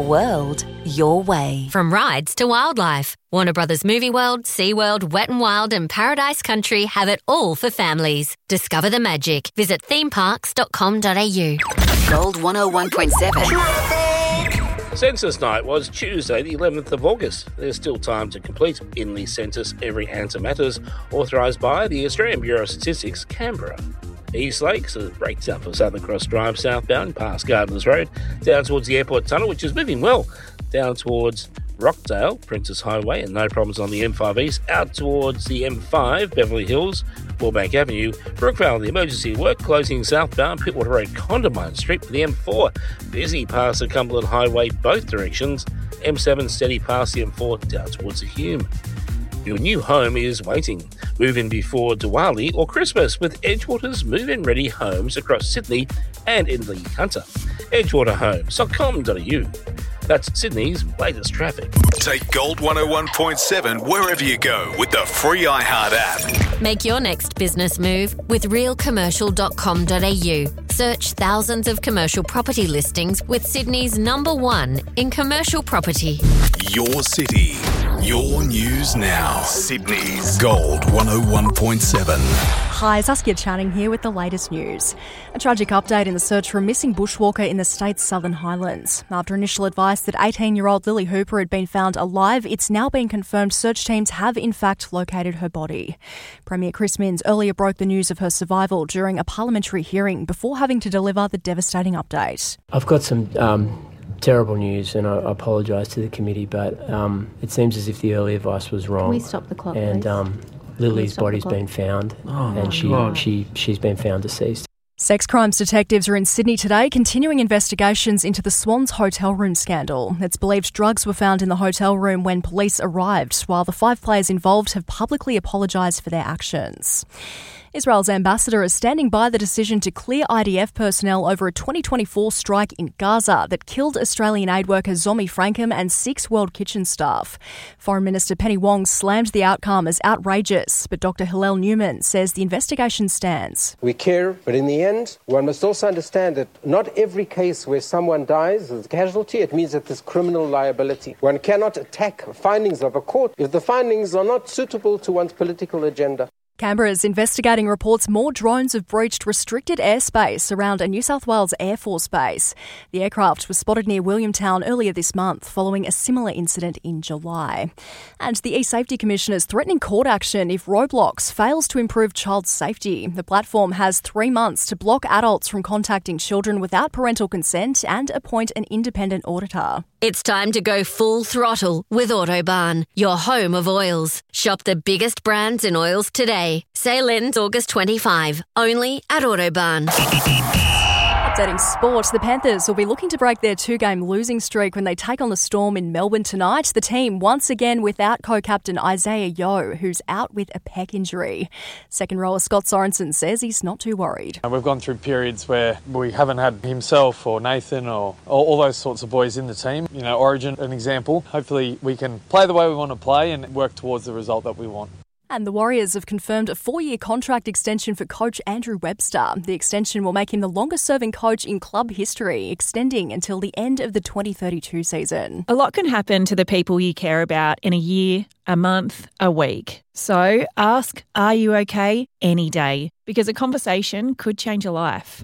World your way. From rides to wildlife, Warner Brothers Movie World, SeaWorld, Wet n Wild and Paradise Country have it all for families. Discover the magic. Visit themeparks.com.au. Gold 101.7. Census night was Tuesday, the 11th of August. There's still time to complete in the census. Every answer matters, authorised by the Australian Bureau of Statistics, Canberra. East Lakes, a breakdown for Southern Cross Drive southbound past Gardners Road, down towards the airport tunnel, which is moving well, down towards Rockdale, Princess Highway, and no problems on the M5 East, out towards the M5, Beverly Hills, Wallbank Avenue, Brookvale, the emergency work, closing southbound Pittwater Road, Condamine Street for the M4, busy past the Cumberland Highway, both directions, M7 steady past the M4, down towards the Hume. Your new home is waiting. Move in before Diwali or Christmas with Edgewater's move-in ready homes across Sydney and in Lee Hunter. edgewaterhomes.com.au. That's Sydney's latest traffic. Take Gold 101.7 wherever you go with the free iHeart app. Make your next business move with realcommercial.com.au. Search thousands of commercial property listings with Sydney's #1 in commercial property. Your city, your news now. Sydney's Gold 101.7. Hi, Saskia Channing here with the latest news. A tragic update in the search for a missing bushwalker in the state's Southern Highlands. After initial advice that 18-year-old Lily Hooper had been found alive, it's now been confirmed search teams have in fact located her body. Premier Chris Minns earlier broke the news of her survival during a parliamentary hearing before having to deliver the devastating update. I've got some terrible news, and I apologise to the committee, but it seems as if the early advice was wrong. Can we stop the clock, and Lily's body's been found, and she's been found deceased. Sex crimes detectives are in Sydney today, continuing investigations into the Swans hotel room scandal. It's believed drugs were found in the hotel room when police arrived, while the 5 players involved have publicly apologised for their actions. Israel's ambassador is standing by the decision to clear IDF personnel over a 2024 strike in Gaza that killed Australian aid worker Zomi Frankham and 6 World Kitchen staff. Foreign Minister Penny Wong slammed the outcome as outrageous, but Dr Hillel Newman says the investigation stands. We care, but in the end, one must also understand that not every case where someone dies is a casualty. It means that there's criminal liability. One cannot attack findings of a court if the findings are not suitable to one's political agenda. Canberra is investigating reports more drones have breached restricted airspace around a New South Wales Air Force base. The aircraft was spotted near Williamtown earlier this month following a similar incident in July. And the eSafety Commission is threatening court action if Roblox fails to improve child safety. The platform has 3 months to block adults from contacting children without parental consent and appoint an independent auditor. It's time to go full throttle with Autobarn, your home of oils. Shop the biggest brands in oils today. Sale ends August 25, only at Autobarn. Updating sport, the Panthers will be looking to break their 2-game losing streak when they take on the Storm in Melbourne tonight. The team once again without co-captain Isaiah Yeo, who's out with a pec injury. Second rower Scott Sorensen says he's not too worried. We've gone through periods where we haven't had himself or Nathan or all those sorts of boys in the team. You know, Origin, an example. Hopefully we can play the way we want to play and work towards the result that we want. And the Warriors have confirmed a 4-year contract extension for coach Andrew Webster. The extension will make him the longest-serving coach in club history, extending until the end of the 2032 season. A lot can happen to the people you care about in a year, a month, a week. So ask, are you okay, any day? Because a conversation could change your life.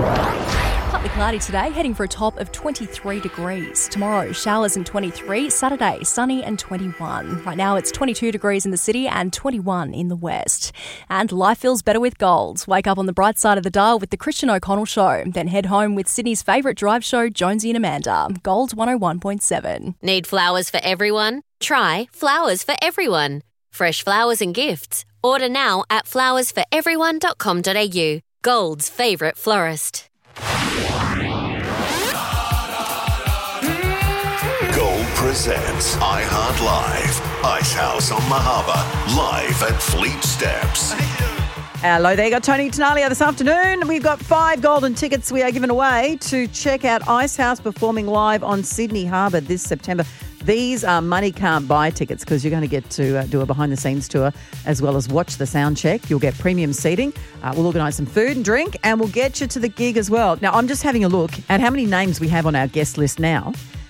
Partly cloudy today, heading for a top of 23 degrees. Tomorrow, showers and 23. Saturday, sunny and 21. Right now, it's 22 degrees in the city and 21 in the west. And life feels better with Gold. Wake up on the bright side of the dial with the Christian O'Connell Show. Then head home with Sydney's favourite drive show, Jonesy and Amanda. Gold 101.7. Need flowers for everyone? Try Flowers for Everyone. Fresh flowers and gifts. Order now at flowersforeveryone.com.au. Gold's favourite florist. Gold presents iHeart Live. Ice House on Mahaba. Live at Fleet Steps. Hello there, got Tony Tenalia this afternoon. We've got 5 golden tickets we are giving away to check out Ice House performing live on Sydney Harbour this September. These are money can't buy tickets because you're going to get to do a behind-the-scenes tour as well as watch the sound check. You'll get premium seating. We'll organise some food and drink and we'll get you to the gig as well. Now, I'm just having a look at how many names we have on our guest list now.